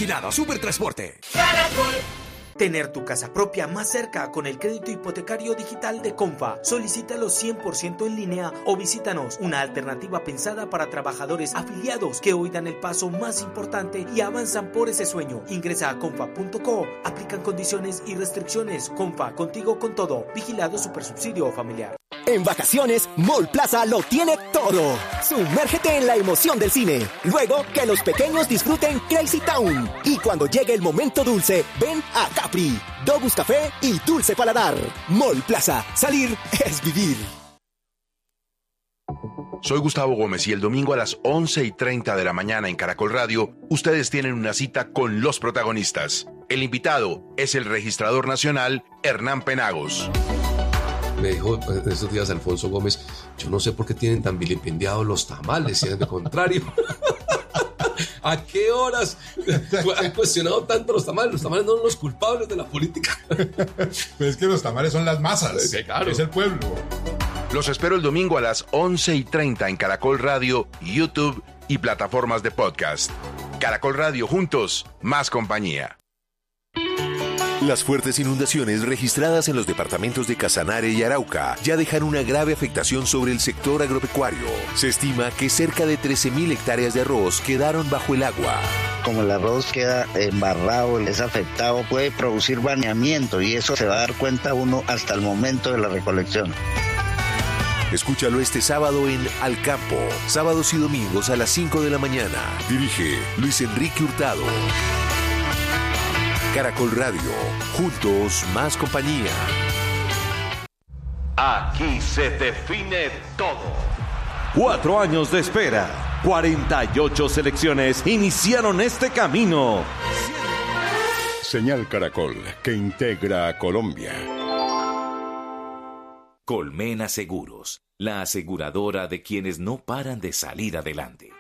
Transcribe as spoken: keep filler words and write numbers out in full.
Vigilado Supertransporte. Caracol. Tener tu casa propia más cerca con el crédito hipotecario digital de Comfa. Solicítalo cien por ciento en línea o visítanos. Una alternativa pensada para trabajadores afiliados que hoy dan el paso más importante y avanzan por ese sueño. Ingresa a comfa punto co. Aplican condiciones y restricciones. Comfa, contigo con todo. Vigilado Supersubsidio Familiar. En vacaciones, Mall Plaza lo tiene todo. Sumérgete en la emoción del cine. Luego, que los pequeños disfruten Crazy Town. Y cuando llegue el momento dulce, ven a Capri, Dogus Café y Dulce Paladar. Mall Plaza. Salir es vivir. Soy Gustavo Gómez y el domingo a las once y treinta de la mañana en Caracol Radio, ustedes tienen una cita con los protagonistas. El invitado es el registrador nacional Hernán Penagos. Me dijo en estos días Alfonso Gómez, yo no sé por qué tienen tan vilipendiados los tamales, si es de contrario. ¿A qué horas han cuestionado tanto los tamales? Los tamales no son los culpables de la política. Pues es que los tamales son las masas, sí, claro. Es el pueblo. Los espero el domingo a las once y treinta en Caracol Radio, YouTube y plataformas de podcast. Caracol Radio, juntos, más compañía. Las fuertes inundaciones registradas en los departamentos de Casanare y Arauca ya dejan una grave afectación sobre el sector agropecuario. Se estima que cerca de trece mil hectáreas de arroz quedaron bajo el agua. Como el arroz queda embarrado, es afectado, puede producir baneamiento y eso se va a dar cuenta uno hasta el momento de la recolección. Escúchalo este sábado en Al Campo, sábados y domingos a las cinco de la mañana. Dirige Luis Enrique Hurtado. Caracol Radio, juntos más compañía. Aquí se define todo. Cuatro años de espera, cuarenta y ocho selecciones iniciaron este camino. Señal Caracol, que integra a Colombia. Colmena Seguros, la aseguradora de quienes no paran de salir adelante.